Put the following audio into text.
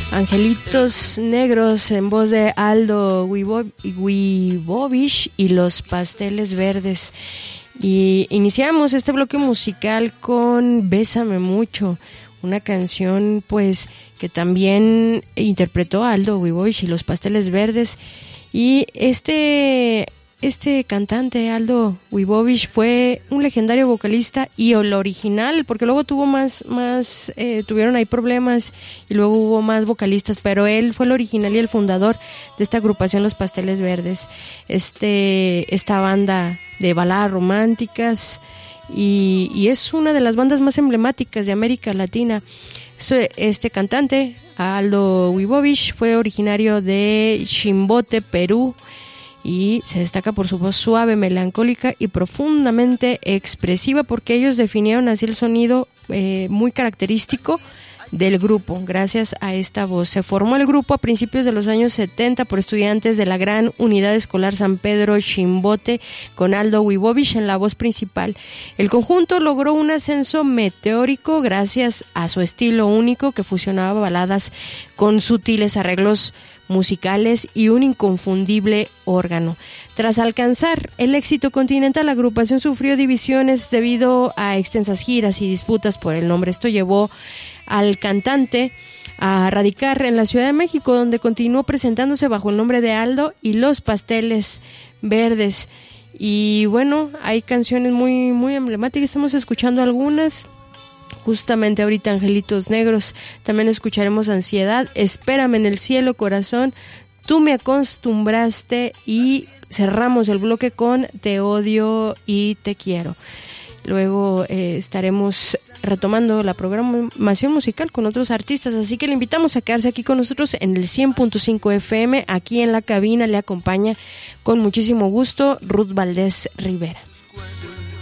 Angelitos Negros en voz de Aldo Wibovich y Los Pasteles Verdes. Y iniciamos este bloque musical con Bésame Mucho, una canción pues que también interpretó Aldo Wibovich y Los Pasteles Verdes. Y este cantante, Aldo Wibovich, fue un legendario vocalista y el original, porque luego tuvo tuvieron ahí problemas y luego hubo más vocalistas, pero él fue el original y el fundador de esta agrupación Los Pasteles Verdes, esta banda de baladas románticas y es una de las bandas más emblemáticas de América Latina. Este cantante, Aldo Wibovich, fue originario de Chimbote, Perú, y se destaca por su voz suave, melancólica y profundamente expresiva, porque ellos definieron así el sonido muy característico del grupo. Gracias a esta voz se formó el grupo a principios de los años 70 por estudiantes de la Gran Unidad Escolar San Pedro Chimbote, con Aldo Wibovich en la voz principal. El conjunto logró un ascenso meteórico gracias a su estilo único, que fusionaba baladas con sutiles arreglos musicales y un inconfundible órgano. Tras alcanzar el éxito continental, la agrupación sufrió divisiones debido a extensas giras y disputas por el nombre. Esto llevó al cantante a radicar en la Ciudad de México, donde continuó presentándose bajo el nombre de Aldo y Los Pasteles Verdes. Y bueno, hay canciones muy, muy emblemáticas, estamos escuchando algunas. Justamente ahorita Angelitos Negros, también escucharemos Ansiedad, Espérame en el cielo, corazón, Tú me acostumbraste, y cerramos el bloque con Te odio y te quiero. Luego estaremos retomando la programación musical con otros artistas, así que le invitamos a quedarse aquí con nosotros en el 100.5 FM. Aquí en la cabina le acompaña con muchísimo gusto Ruth Valdés Rivera.